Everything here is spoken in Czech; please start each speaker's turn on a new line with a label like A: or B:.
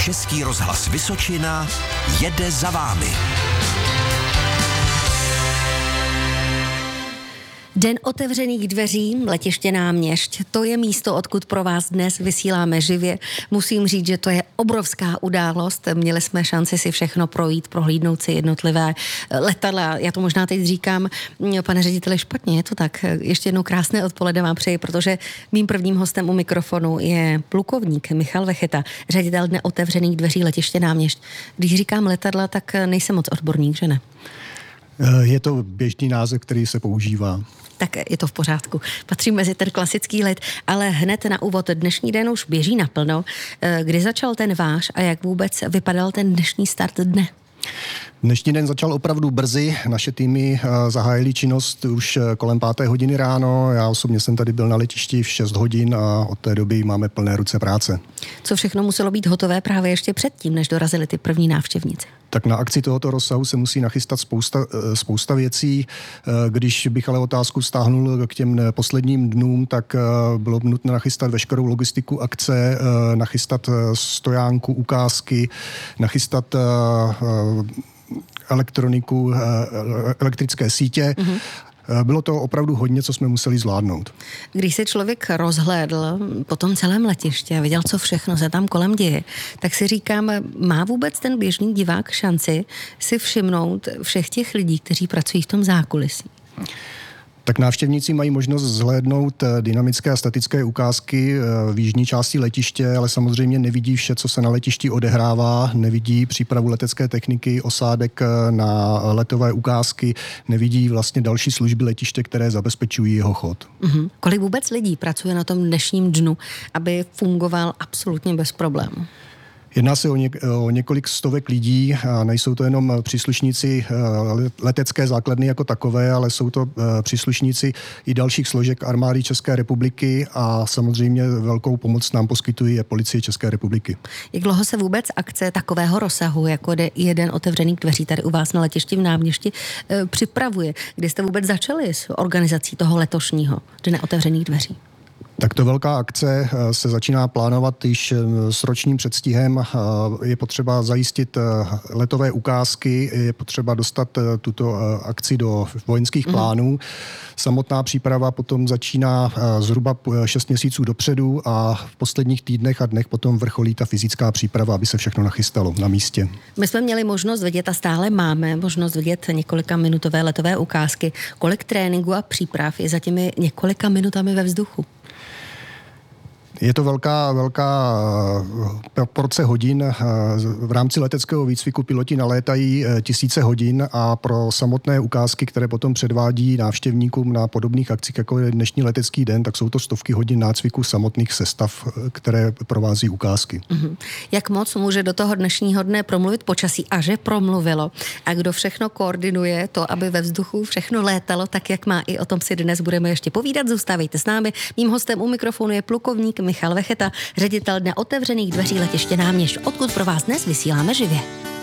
A: Český rozhlas Vysočina jede za vámi.
B: Den otevřených dveří, letiště Náměšť, to je místo, odkud pro vás dnes vysíláme živě. Musím říct, že to je obrovská událost. Měli jsme šanci si všechno projít, prohlídnout si jednotlivé letadla. Já to možná teď říkám, pane řediteli, špatně, je to tak. Ještě jednou krásné odpoledne vám přeji, protože mým prvním hostem u mikrofonu je plukovník Michal Vecheta, ředitel Dne otevřených dveří letiště Náměšť. Když říkám letadla, tak nejsem moc odborník, že ne?
C: Je to běžný název, který se používá.
B: Tak je to v pořádku. Patří mezi ten klasický let, ale hned na úvod dnešní den už běží naplno. Kdy začal ten váš a jak vůbec vypadal ten dnešní start dne?
C: Dnešní den začal opravdu brzy. Naše týmy zahájily činnost už kolem 5. hodiny ráno. Já osobně jsem tady byl na letišti v 6 hodin a od té doby máme plné ruce práce.
B: Co všechno muselo být hotové právě ještě předtím, než dorazili ty první návštěvníci?
C: Tak na akci tohoto rozsahu se musí nachystat spousta věcí. Když bych ale otázku stáhnul k těm posledním dnům, tak bylo nutné nachystat veškerou logistiku akce, nachystat stojánku, ukázky, nachystat elektroniku, elektrické sítě. Mm-hmm. Bylo to opravdu hodně, co jsme museli zvládnout.
B: Když se člověk rozhlédl po tom celém letišti a viděl, co všechno se tam kolem děje, tak si říkám, má vůbec ten běžný divák šanci si všimnout všech těch lidí, kteří pracují v tom zákulisí?
C: Tak návštěvníci mají možnost zhlédnout dynamické a statické ukázky v jižní části letiště, ale samozřejmě nevidí vše, co se na letišti odehrává, nevidí přípravu letecké techniky, osádek na letové ukázky, nevidí vlastně další služby letiště, které zabezpečují jeho chod.
B: Mm-hmm. Kolik vůbec lidí pracuje na tom dnešním dnu, aby fungoval absolutně bez problémů?
C: Jedná se o několik stovek lidí a nejsou to jenom příslušníci letecké základny jako takové, ale jsou to příslušníci i dalších složek armády České republiky a samozřejmě velkou pomoc nám poskytují Policie České republiky.
B: Jak dlouho se vůbec akce takového rozsahu, jako je Den otevřených dveří tady u vás na letišti v Náměšti, připravuje? Kdy jste vůbec začali s organizací toho letošního Dne otevřených dveří?
C: Takto velká akce se začíná plánovat již s ročním předstihem. Je potřeba zajistit letové ukázky, je potřeba dostat tuto akci do vojenských plánů. Samotná příprava potom začíná zhruba 6 měsíců dopředu a v posledních týdnech a dnech potom vrcholí ta fyzická příprava, aby se všechno nachystalo na místě.
B: My jsme měli možnost vidět a stále máme možnost vidět několika minutové letové ukázky. Kolik tréninku a příprav je za těmi několika minutami ve vzduchu?
C: Je to velká porce hodin. V rámci leteckého výcviku piloti nalétají tisíce hodin a pro samotné ukázky, které potom předvádí návštěvníkům na podobných akcích, jako je dnešní letecký den, tak jsou to stovky hodin nácviku samotných sestav, které provází ukázky. Mm-hmm.
B: Jak moc může do toho dnešního dne promluvit počasí a že promluvilo? A kdo všechno koordinuje to, aby ve vzduchu všechno létalo tak, jak má? I o tom si dnes budeme ještě povídat. Zůstávejte s námi. Mým hostem u mikrofonu je plukovník Michal Vecheta, ředitel Dne otevřených dveří letiště Náměšť, odkud pro vás dnes vysíláme živě.